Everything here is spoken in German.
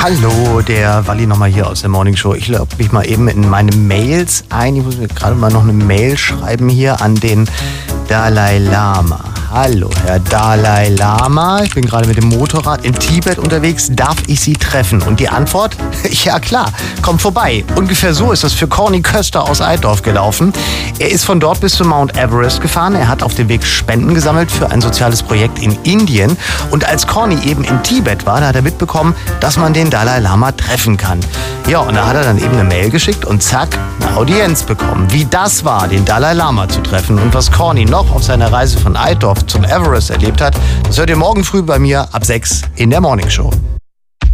Hallo, der Walli nochmal hier aus der Morning Show. Ich logge mich mal eben in meine Mails ein. Ich muss mir gerade mal noch eine Mail schreiben hier an den Dalai Lama. Hallo, Herr Dalai Lama. Ich bin gerade mit dem Motorrad in Tibet unterwegs. Darf ich Sie treffen? Und die Antwort? Ja klar, kommt vorbei. Ungefähr so ist das für Corny Köster aus Altdorf gelaufen. Er ist von dort bis zu Mount Everest gefahren. Er hat auf dem Weg Spenden gesammelt für ein soziales Projekt in Indien. Und als Corny eben in Tibet war, da hat er mitbekommen, dass man den Dalai Lama treffen kann. Ja, und da hat er dann eben eine Mail geschickt und zack, eine Audienz bekommen. Wie das war, den Dalai Lama zu treffen und was Corny noch auf seiner Reise von Altdorf zum Everest erlebt hat, das hört ihr morgen früh bei mir ab 6 in der Morning Show.